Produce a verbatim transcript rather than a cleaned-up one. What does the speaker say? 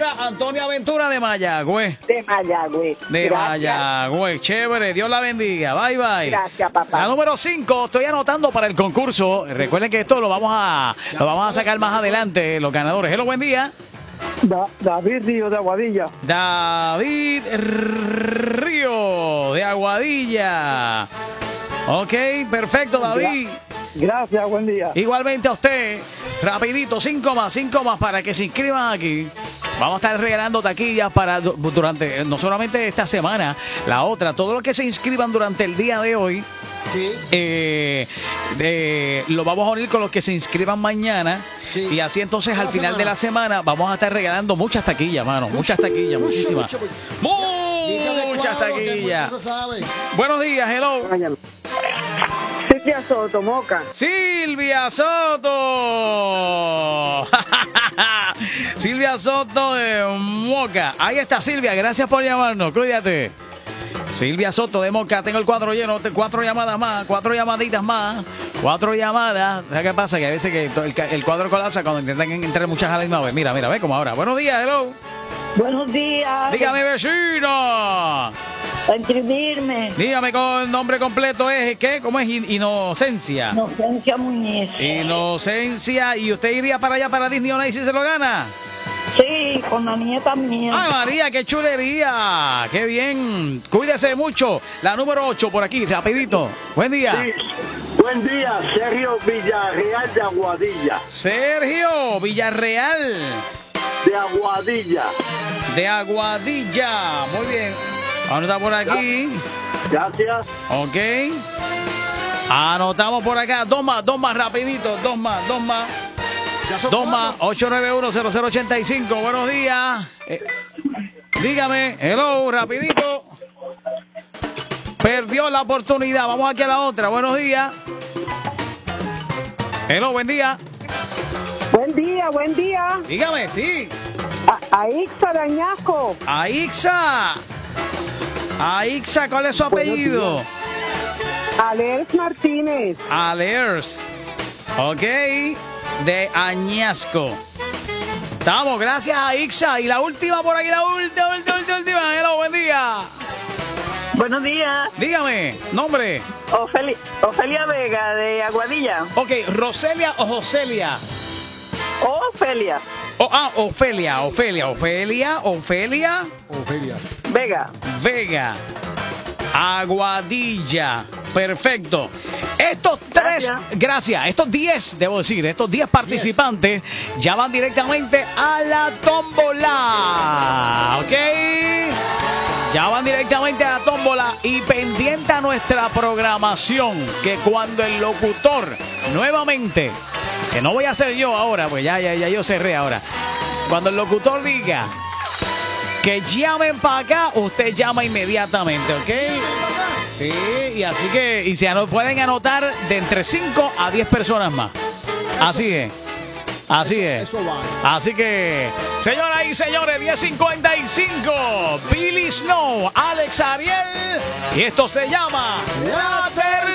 Aventura, Antonio Aventura de Mayagüez. De Mayagüez. De Gracias. Mayagüez, chévere, Dios la bendiga, bye bye. Gracias, papá. La número cinco, estoy anotando para el concurso. Recuerden que esto lo vamos a lo vamos a sacar más adelante, los ganadores. Hello, buen día. Da- David Río de Aguadilla. David Río de Aguadilla. Ok, perfecto, David. Gracias, buen día. Igualmente a usted, rapidito, cinco más, cinco más para que se inscriban aquí. Vamos a estar regalando taquillas para du- durante, no solamente esta semana, la otra, todos los que se inscriban durante el día de hoy, Sí. eh, eh, lo vamos a unir con los que se inscriban mañana. Sí. Y así entonces Toda al la final semana. de la semana vamos a estar regalando muchas taquillas, mano, muchas taquillas, mucho, muchísimas. mucho, mucho. Muchas taquillas. Eso sabe. Buenos días, hello. Silvia Soto, Moca. Silvia Soto. Silvia Soto de Moca. Ahí está Silvia, gracias por llamarnos, cuídate. Silvia Soto de Moca, tengo el cuadro lleno, te- cuatro llamadas más, cuatro llamaditas más, cuatro llamadas. ¿Sabes qué pasa? Que a veces que to- el, ca- el cuadro colapsa cuando intentan entrar muchas a la misma vez. Mira, mira, ve como ahora. Buenos días, hello. Buenos días. Dígame, vecino. A inscribirme. Dígame con el nombre completo es, ¿qué? ¿Cómo es? In- Inocencia. Inocencia Muñiz. Inocencia. ¿Y usted iría para allá, para Disney on Ice, si se lo gana? Sí, con la nieta mía. ¡Ay, María, qué chulería! ¡Qué bien! Cuídese mucho. La número ocho por aquí, rapidito. Buen día. Sí. Buen día, Sergio Villarreal de Aguadilla. Sergio Villarreal De Aguadilla. de Aguadilla. Muy bien. Anota por aquí. Gracias. Ok. Anotamos por acá. Dos más, dos más, rapidito. Dos más, dos más. Ya son Dos más, cuatro. ocho nueve uno, cero cero ocho cinco. Buenos días. Eh, dígame, hello, rapidito. Perdió la oportunidad. Vamos aquí a la otra. Buenos días. Hello, buen día. Buen día, buen día. Dígame, sí. A, a Ixa de Añasco. Aixa. Aixa, ¿cuál es su apellido? Alex Martínez. Alers. Ok. De Añasco. Estamos, gracias a Ixa. Y la última por ahí, la última, última, última, última. Hello, buen día. Buenos días. Dígame, nombre. Ofelia, Ofelia Vega de Aguadilla. Ok, Roselia o Joselia. Ofelia Oh, ah, Ofelia, Ofelia, Ofelia, Ofelia Ofelia. Vega. Vega. Aguadilla. Perfecto. Estos tres, Gracias. gracias, estos diez, debo decir, estos diez participantes ya van directamente a la tómbola. ¿Ok? Ya van directamente a la tómbola y pendiente a nuestra programación, que cuando el locutor nuevamente, que no voy a hacer yo ahora, pues ya, ya, ya yo cerré ahora. Cuando el locutor diga que llamen para acá, usted llama inmediatamente, ¿ok? Sí, y así que, y se ano- pueden anotar de entre cinco a diez personas más. Así es. Así es. Eso vale. Así que, señoras y señores, diez cincuenta y cinco, Billy Snow, Alex Ariel, y esto se llama La Tercera.